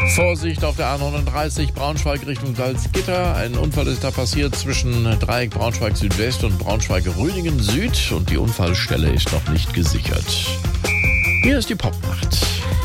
Vorsicht auf der A39 Braunschweig Richtung Salzgitter. Ein Unfall ist da passiert zwischen Dreieck Braunschweig Südwest und Braunschweig Rüdingen Süd und die Unfallstelle ist noch nicht gesichert. Hier ist die Popnacht.